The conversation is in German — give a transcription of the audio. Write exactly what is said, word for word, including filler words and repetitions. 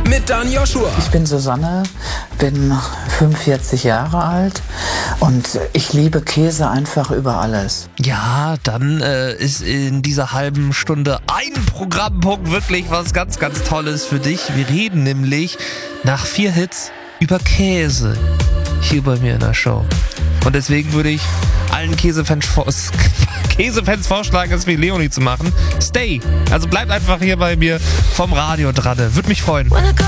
mit Dan Joshua. Ich bin Susanne, bin fünfundvierzig Jahre alt und ich liebe Käse einfach über alles. Ja, dann äh, ist in dieser halben Stunde ein Programmpunkt wirklich was ganz, ganz Tolles für dich. Wir reden nämlich nach vier Hits über Käse hier bei mir in der Show. Und deswegen würde ich allen Käsefans, Käsefans vorschlagen, es wie Leonie zu machen. Stay. Also bleibt einfach hier bei mir vom Radio dran. Würde mich freuen.